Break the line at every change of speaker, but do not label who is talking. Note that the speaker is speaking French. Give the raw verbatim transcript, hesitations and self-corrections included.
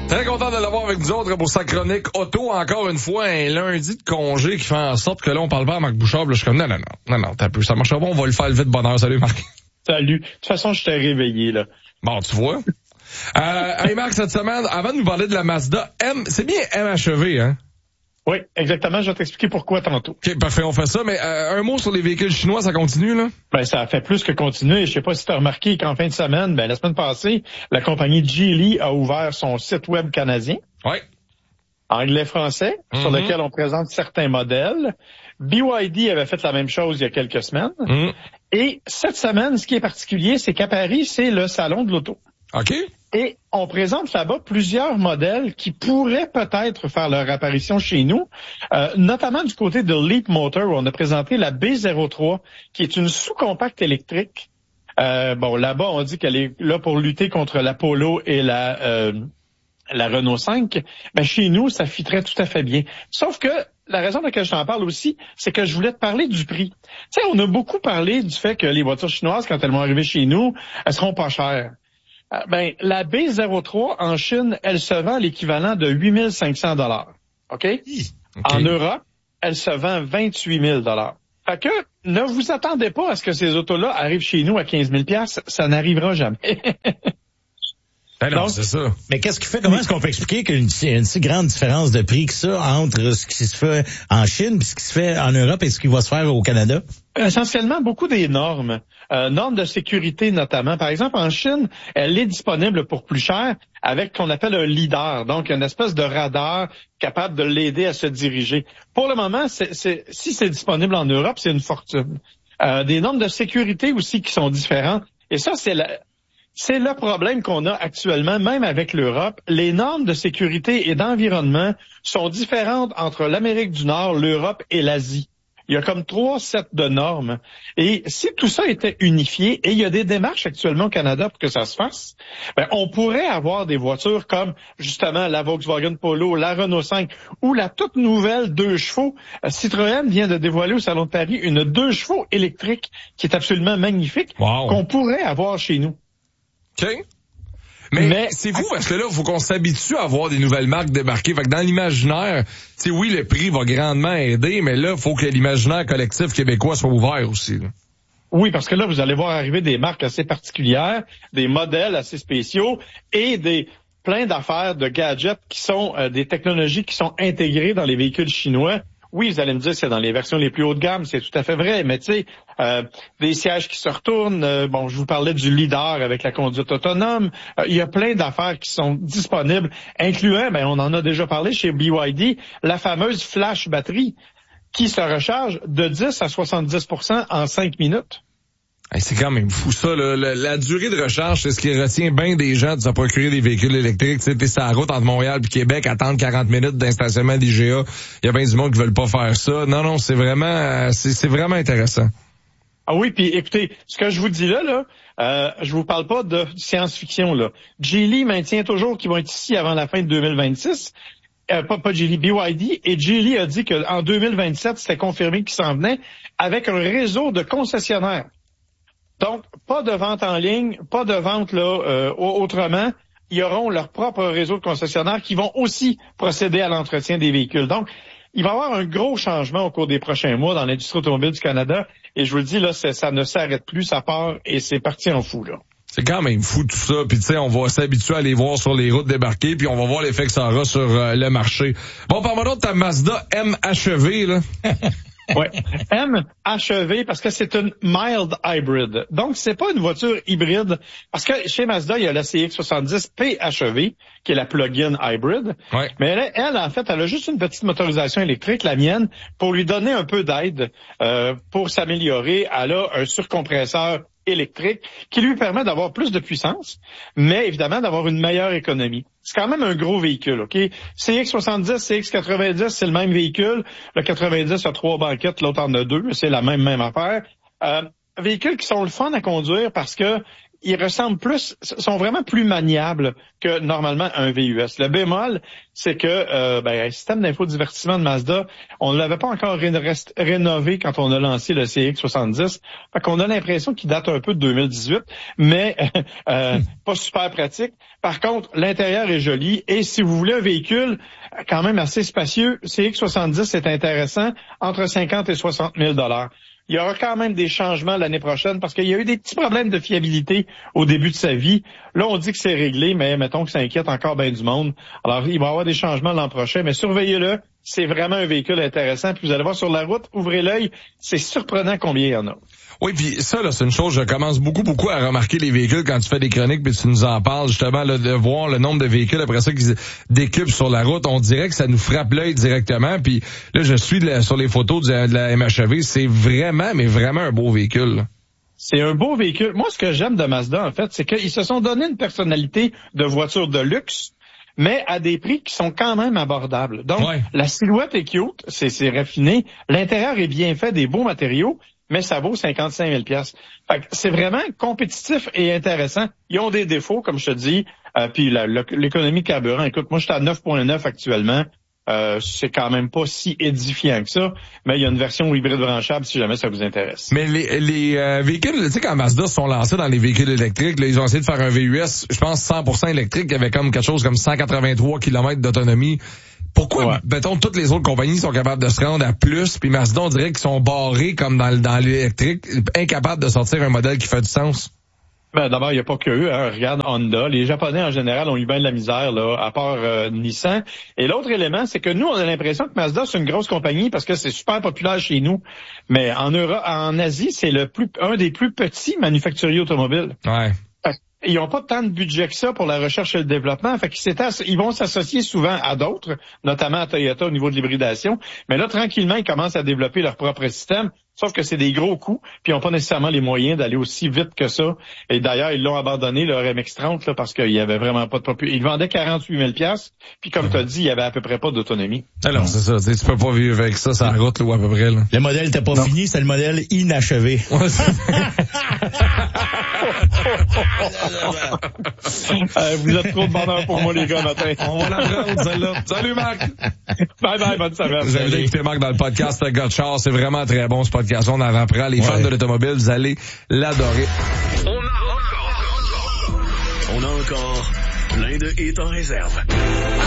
Très content de l'avoir avec nous autres pour sa chronique auto. Encore une fois, un lundi de congé qui fait en sorte que là, on parle pas à Marc Bouchard. Là, je suis comme, non, non, non, non, non, t'as peu, ça marchera pas, on va le faire lever de bonne heure. Salut, Marc.
Salut. De toute façon, je t'ai réveillé, là.
Bon, tu vois. euh, hey, Marc, cette semaine, avant de nous parler de la Mazda M, c'est bien M H V, hein?
Oui, exactement. Je vais t'expliquer pourquoi tantôt.
OK, parfait, on fait ça. Mais euh, un mot sur les véhicules chinois, ça continue, là?
Ben, ça a fait plus que continuer. Je sais pas si tu as remarqué qu'en fin de semaine, ben, la semaine passée, la compagnie Geely a ouvert son site web canadien.
Oui.
Anglais-français, mm-hmm. sur lequel on présente certains modèles. B Y D avait fait la même chose il y a quelques semaines. Mm. Et cette semaine, ce qui est particulier, c'est qu'à Paris, c'est le salon de l'auto.
OK.
Et on présente là-bas plusieurs modèles qui pourraient peut-être faire leur apparition chez nous, euh, notamment du côté de Leap Motor, où on a présenté la B zéro trois, qui est une sous-compacte électrique. Euh, bon, là-bas, on dit qu'elle est là pour lutter contre la Polo et la euh, la Renault cinq. Ben, chez nous, ça fitterait tout à fait bien. Sauf que la raison pour laquelle je t'en parle aussi, c'est que je voulais te parler du prix. Tu sais, on a beaucoup parlé du fait que les voitures chinoises, quand elles vont arriver chez nous, elles seront pas chères. Ben, la B zéro trois en Chine, elle se vend l'équivalent de huit mille cinq cents dollars. OK? Okay. En Europe, elle se vend vingt-huit mille dollars. Fait que ne vous attendez pas à ce que ces autos-là arrivent chez nous à quinze mille dollars. Ça n'arrivera jamais.
Ben non, c'est ça.
Mais qu'est-ce qui fait, comment est-ce qu'on peut expliquer qu'il y a une si grande différence de prix que ça entre ce qui se fait en Chine et ce qui se fait en Europe et ce qui va se faire au Canada?
Essentiellement, beaucoup des normes, euh, normes de sécurité notamment. Par exemple, en Chine, elle est disponible pour plus cher avec ce qu'on appelle un lidar, donc une espèce de radar capable de l'aider à se diriger. Pour le moment, c'est, c'est, si c'est disponible en Europe, c'est une fortune. Euh, des normes de sécurité aussi qui sont différentes. Et ça, c'est la... C'est le problème qu'on a actuellement, même avec l'Europe. Les normes de sécurité et d'environnement sont différentes entre l'Amérique du Nord, l'Europe et l'Asie. Il y a comme trois sets de normes. Et si tout ça était unifié, et il y a des démarches actuellement au Canada pour que ça se fasse, ben, on pourrait avoir des voitures comme, justement, la Volkswagen Polo, la Renault cinq, ou la toute nouvelle deux chevaux. Citroën vient de dévoiler au Salon de Paris une deux chevaux électrique qui est absolument magnifique, wow. qu'on pourrait avoir chez nous.
OK. Mais, Mais c'est vous, parce que là, il faut qu'on s'habitue à voir des nouvelles marques débarquer. Fait que dans l'imaginaire, tu sais, oui, le prix va grandement aider, mais là, il faut que l'imaginaire collectif québécois soit ouvert aussi. Là.
Oui, parce que là, vous allez voir arriver des marques assez particulières, des modèles assez spéciaux et des plein d'affaires, de gadgets qui sont euh, des technologies qui sont intégrées dans les véhicules chinois. Oui, vous allez me dire que c'est dans les versions les plus haut de gamme, c'est tout à fait vrai, mais tu sais, euh, des sièges qui se retournent, euh, bon, je vous parlais du lidar avec la conduite autonome, euh, il y a plein d'affaires qui sont disponibles, incluant, ben on en a déjà parlé chez B Y D, la fameuse flash batterie qui se recharge de dix à soixante-dix pour cent en cinq minutes.
Hey, c'est quand même fou ça, là. La, la durée de recharge, c'est ce qui retient bien des gens de se procurer des véhicules électriques. Tu sais, t'es sur la route entre Montréal et Québec, attendre quarante minutes d'un stationnement d'I G A. Il y a bien du monde qui veulent pas faire ça. Non, non, c'est vraiment, c'est, c'est vraiment intéressant.
Ah oui, puis écoutez, ce que je vous dis là, là, euh, je vous parle pas de science-fiction, là. Geely maintient toujours qu'ils vont être ici avant la fin de deux mille vingt-six. Euh, pas, pas Geely, B Y D. Et Geely a dit qu'en deux mille vingt-sept, c'était confirmé qu'ils s'en venaient avec un réseau de concessionnaires. Donc, pas de vente en ligne, pas de vente là euh, autrement. Ils auront leur propre réseau de concessionnaires qui vont aussi procéder à l'entretien des véhicules. Donc, il va y avoir un gros changement au cours des prochains mois dans l'industrie automobile du Canada. Et je vous le dis, là, ça ne s'arrête plus, ça part et c'est parti en fou, là.
C'est quand même fou tout ça. Puis tu sais, on va s'habituer à les voir sur les routes débarquer, puis on va voir l'effet que ça aura sur euh, le marché. Bon, parle-moi donc de ta Mazda M H V, là.
Ouais, M H V parce que c'est une mild hybrid. Donc c'est pas une voiture hybride parce que chez Mazda il y a la C X soixante-dix P H V qui est la plug-in hybrid. Ouais. Mais elle, elle en fait elle a juste une petite motorisation électrique, la mienne, pour lui donner un peu d'aide euh, pour s'améliorer. Elle a un surcompresseur électrique qui lui permet d'avoir plus de puissance, mais évidemment d'avoir une meilleure économie. C'est quand même un gros véhicule, OK? C X soixante-dix, C X quatre-vingt-dix, c'est le même véhicule. Le quatre-vingt-dix a trois banquettes, l'autre en a deux. C'est la même, même affaire. Euh, véhicules qui sont le fun à conduire parce que ils ressemblent plus, sont vraiment plus maniables que normalement un V U S. Le bémol, c'est que euh, ben, un système d'infodivertissement de Mazda, on ne l'avait pas encore ré- rénové quand on a lancé le C X soixante-dix. Fait qu'on a l'impression qu'il date un peu de deux mille dix-huit, mais euh, pas super pratique. Par contre, l'intérieur est joli et si vous voulez un véhicule quand même assez spacieux, C X soixante-dix est intéressant, entre cinquante et soixante mille dollars. Il y aura quand même des changements l'année prochaine parce qu'il y a eu des petits problèmes de fiabilité au début de sa vie. Là, on dit que c'est réglé, mais mettons que ça inquiète encore bien du monde. Alors, il va y avoir des changements l'an prochain, mais surveillez-le. C'est vraiment un véhicule intéressant. Puis vous allez voir sur la route, ouvrez l'œil. C'est surprenant combien il y en a.
Oui, puis ça, là, c'est une chose, je commence beaucoup, beaucoup à remarquer les véhicules quand tu fais des chroniques puis tu nous en parles, justement, là, de voir le nombre de véhicules après ça qui décupent sur la route. On dirait que ça nous frappe l'œil directement. Puis là, je suis de la, sur les photos de, de la M H E V. C'est vraiment, mais vraiment un beau véhicule, là.
C'est un beau véhicule. Moi, ce que j'aime de Mazda, en fait, c'est qu'ils se sont donné une personnalité de voiture de luxe, mais à des prix qui sont quand même abordables. Donc,
ouais.
La silhouette est cute, c'est, c'est raffiné, l'intérieur est bien fait, des beaux matériaux, mais ça vaut cinquante-cinq mille dollars. Fait que c'est vraiment compétitif et intéressant. Ils ont des défauts, comme je te dis, euh, puis la, la, l'économie carburant, écoute, moi, je suis à neuf virgule neuf actuellement. Euh, c'est quand même pas si édifiant que ça, mais il y a une version hybride branchable si jamais ça vous intéresse.
Mais les, les euh, véhicules, tu sais, quand Mazda se sont lancés dans les véhicules électriques, là, ils ont essayé de faire un V U S, je pense cent pour cent électrique, qui avait comme quelque chose comme cent quatre-vingt-trois kilomètres d'autonomie. Pourquoi, ouais. mettons, toutes les autres compagnies sont capables de se rendre à plus, puis Mazda, on dirait qu'ils sont barrés comme dans, dans l'électrique, incapables de sortir un modèle qui fait du sens?
Ben, d'abord, il n'y a pas que eux. Hein. Regarde Honda. Les Japonais, en général, ont eu bien de la misère, là, à part euh, Nissan. Et l'autre élément, c'est que nous, on a l'impression que Mazda, c'est une grosse compagnie parce que c'est super populaire chez nous. Mais en Europe, en Asie, c'est le plus un des plus petits manufacturiers automobiles.
Ouais.
Ils n'ont pas tant de budget que ça pour la recherche et le développement. Fait qu'ils ils vont s'associer souvent à d'autres, notamment à Toyota au niveau de l'hybridation. Mais là, tranquillement, ils commencent à développer leur propre système. Sauf que c'est des gros coûts, puis ils n'ont pas nécessairement les moyens d'aller aussi vite que ça. Et d'ailleurs, ils l'ont abandonné, leur M X trente, là, parce qu'il y avait vraiment pas de popularité. Ils vendaient quarante-huit mille dollars, puis comme tu as dit, il y avait à peu près pas d'autonomie.
Alors, c'est ça. Tu peux pas vivre avec ça sur la route, là, ou à peu près. Là.
Le modèle n'était pas non. fini, c'est le modèle inachevé.
euh, vous êtes trop de bonheur pour moi, les gars, matin.
On va la prendre, celle-là. Salut, Marc!
Bye bye, bonne semaine.
Vous avez écouté Marc dans le podcast Le Gars de Char. C'est vraiment très bon, ce podcast. On en apprend. Les ouais. fans de l'automobile, vous allez l'adorer.
On a encore, on a encore plein de hits en réserve.